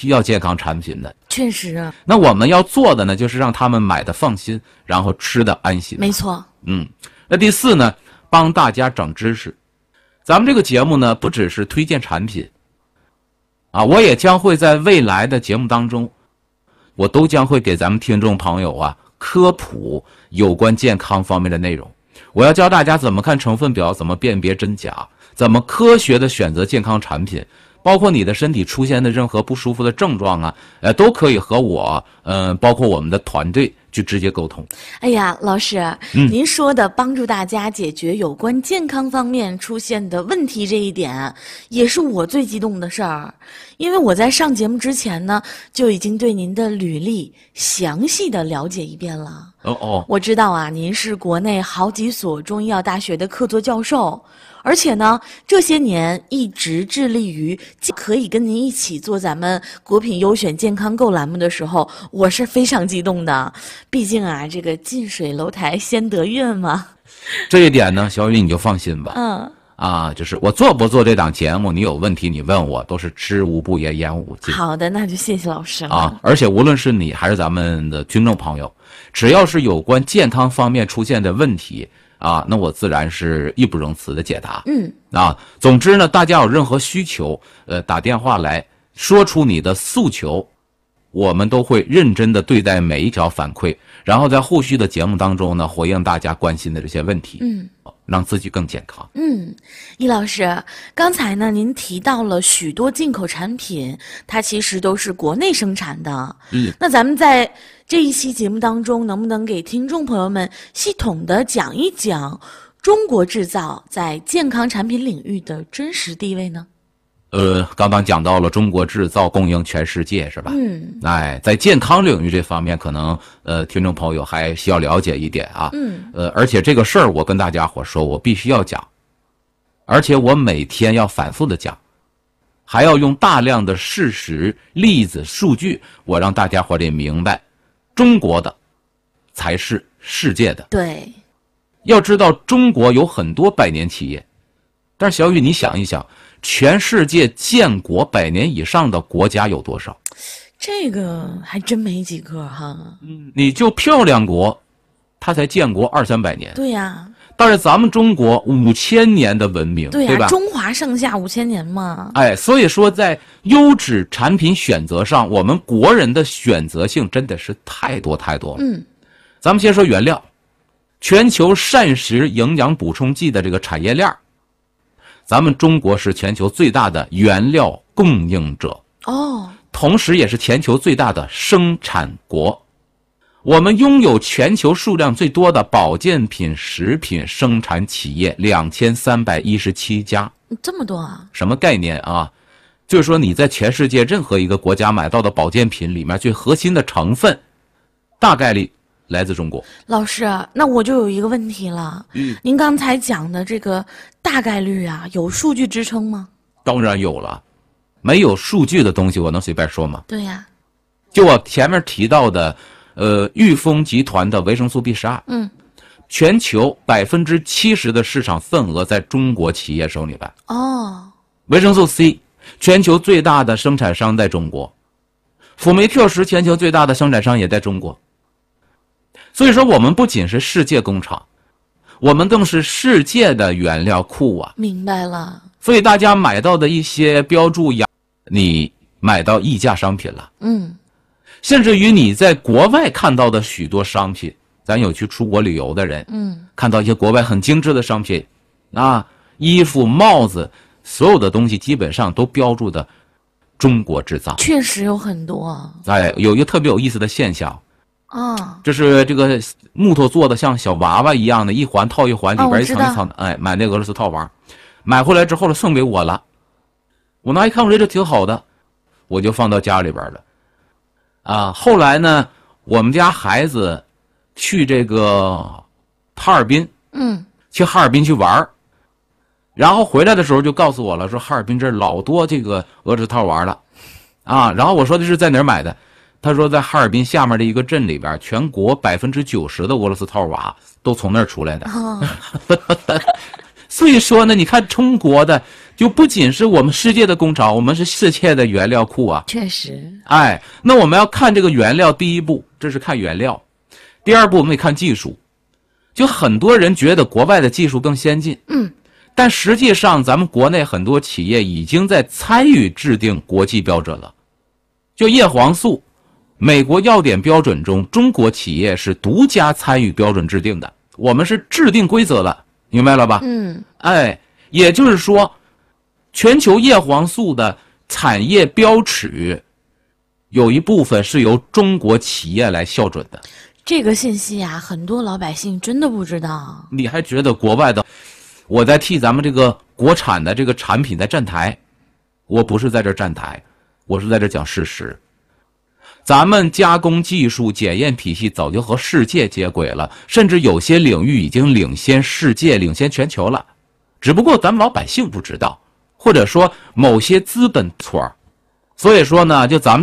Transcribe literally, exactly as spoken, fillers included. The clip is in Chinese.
须要健康产品的。 确实啊。 那我们要做的呢，就是让他们买的放心，然后吃的安心。 没错。 嗯，那第四呢，帮大家长知识。咱们这个节目呢，不只是推荐产品，啊，我也将会在未来的节目当中，我都将会给咱们听众朋友啊科普有关健康方面的内容。我要教大家怎么看成分表，怎么辨别真假，怎么科学的选择健康产品，包括你的身体出现的任何不舒服的症状啊，呃，都可以和我，嗯、呃，包括我们的团队去直接沟通。 哎呀，老师， 嗯， 您说的帮助大家解决有关健康方面出现的问题这一点，也是我最激动的事儿。因为我在上节目之前呢，就已经对您的履历详细的了解一遍了。 哦哦， 我知道啊，您是国内好几所中医药大学的客座教授，而且呢，这些年一直致力于可以跟您一起做咱们国品优选健康购栏目的时候，我是非常激动的。毕竟啊，这个近水楼台先得月嘛。 这一点呢，小雨你就放心吧。 嗯。 啊，就是我做不做这档节目，你有问题你问我，都是知无不言，言无不尽。 好的，那就谢谢老师了。 啊，而且无论是你还是咱们的听众朋友，只要是有关健康方面出现的问题啊，那我自然是义不容辞的解答。 嗯。 啊，总之呢，大家有任何需求，呃，打电话来说出你的诉求，我们都会认真的对待每一条反馈，然后在后续的节目当中呢，回应大家关心的这些问题。 嗯。 让自己更健康。 嗯，易老师，刚才呢，您提到了许多进口产品，它其实都是国内生产的。 嗯， 那咱们在这一期节目当中，能不能给听众朋友们系统的讲一讲中国制造在健康产品领域的真实地位呢？ 呃，刚刚讲到了中国制造供应全世界，是吧？ 嗯， 哎，在健康领域这方面，可能呃，听众朋友还需要了解一点啊。 嗯， 呃，而且这个事儿，我跟大家伙说，我必须要讲，而且我每天要反复的讲，还要用大量的事实、例子、数据，我让大家伙得明白，中国的才是世界的。 对， 要知道中国有很多百年企业，但是小雨，你想一想。全世界建国百年以上的国家有多少？ 这个还真没几个哈。 嗯，你就漂亮国，它才建国二三百年。 对呀、啊。 但是咱们中国五千年的文明， 对呀、 对吧？ 中华上下五千年嘛。 哎，所以说在优质产品选择上，我们国人的选择性真的是太多太多了。 嗯， 咱们先说原料，全球膳食营养补充剂的这个产业链。咱们中国是全球最大的原料供应者哦， 同时也是全球最大的生产国。我们拥有全球数量最多的保健品食品生产企业两千三百一十七家。 这么多啊？ 什么概念啊？就是说你在全世界任何一个国家买到的保健品里面最核心的成分，大概率来自中国。 老师，那我就有一个问题了。 嗯， 您刚才讲的这个大概率啊，有数据支撑吗？ 当然有了，没有数据的东西我能随便说吗？ 对呀。 就我前面提到的，呃，裕丰集团的维生素 B 十二， 嗯， 全球百分之七十的市场份额在中国企业手里边。 哦， 维生素 C， 全球最大的生产商在中国，辅酶 Q 十全球最大的生产商也在中国。所以说，我们不仅是世界工厂，我们更是世界的原料库啊！ 明白了。 所以大家买到的一些标注呀，你买到溢价商品了。 嗯， 甚至于你在国外看到的许多商品，咱有去出国旅游的人， 嗯，看到一些国外很精致的商品，啊，衣服、帽子，所有的东西基本上都标注的中国制造。 确实有很多。 哎，有一个特别有意思的现象。 啊， 这是这个木头做的像小娃娃一样的，一环套一环，里边一层一层的。哎，买那个俄罗斯套娃，买回来之后了送给我了。我拿一看，我觉得这挺好的，我就放到家里边了。啊，后来呢，我们家孩子去这个哈尔滨， 嗯， 去哈尔滨去玩，然后回来的时候就告诉我了，说哈尔滨这儿老多这个俄罗斯套娃了，啊，然后我说的是在哪儿买的。他说，在哈尔滨下面的一个镇里边，全国百分之九十的俄罗斯套娃都从那儿出来的。 哦、 所以说呢，你看中国的就不仅是我们世界的工厂，我们是世界的原料库啊。 确实。 哎，那我们要看这个原料，第一步这是看原料，第二步我们得看技术。就很多人觉得国外的技术更先进， 嗯， 但实际上咱们国内很多企业已经在参与制定国际标准了。就叶黄素，美国药典标准中，中国企业是独家参与标准制定的，我们是制定规则的，明白了吧？ 嗯， 哎，也就是说，全球叶黄素的产业标尺有一部分是由中国企业来校准的。 这个信息啊，很多老百姓真的不知道。 你还觉得国外的，我在替咱们这个国产的这个产品在站台？我不是在这站台，我是在这讲事实。咱们加工技术检验体系早就和世界接轨了，甚至有些领域已经领先世界、领先全球了，只不过咱们老百姓不知道，或者说某些资本错。所以说呢，就咱们